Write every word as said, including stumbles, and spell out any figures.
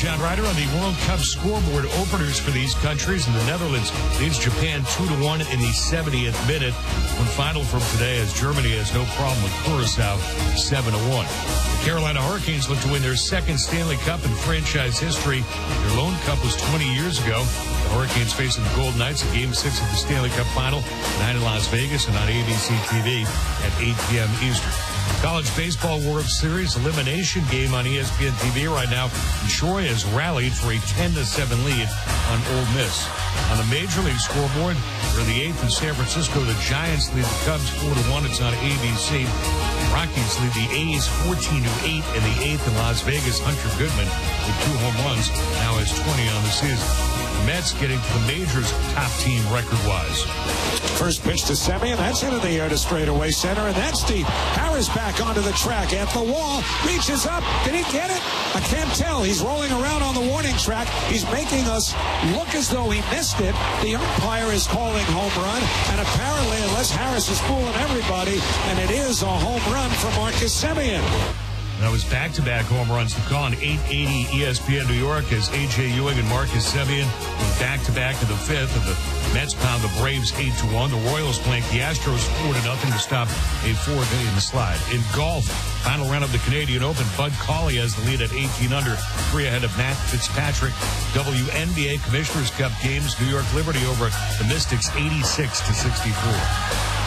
John Ryder on the World Cup scoreboard openers for these countries. And the Netherlands leads Japan two to one in the seventieth minute. One final from today as Germany has no problem with Curacao seven to one. The Carolina Hurricanes look to win their second Stanley Cup in franchise history. Their lone cup was twenty years ago. The Hurricanes facing the Golden Knights in Game six of the Stanley Cup Final tonight in Las Vegas and on A B C T V at eight p.m. Eastern. College Baseball World Series elimination game on E S P N T V right now. Troy has rallied for a ten to seven lead on Ole Miss. On the Major League scoreboard, for the eighth in San Francisco, the Giants lead the Cubs four to one. It's on A B C. Rockies lead the A's fourteen to eight in the eighth in Las Vegas. Hunter Goodman with two home runs now has twenty on the season. The Mets getting to the majors top team record-wise. First pitch to Semien, that's into the air to straightaway center, and that's deep. Harris back onto the track at the wall, reaches up. Did he get it? I can't tell. He's rolling around on the warning track. He's making us look as though he missed it. The umpire is calling home run, and apparently, unless Harris is fooling everybody, and it is a home run for Marcus Semien. That was back-to-back home runs to call on eight eighty E S P N New York as A J Ewing and Marcus Semien went back-to-back in the fifth, and the Mets pound the Braves eight to one. The Royals blank the Astros four to nothing to stop a four-game slide. In golf, final round of the Canadian Open, Bud Cauley has the lead at eighteen under, three ahead of Matt Fitzpatrick. W N B A Commissioner's Cup games, New York Liberty over the Mystics eighty-six to sixty-four.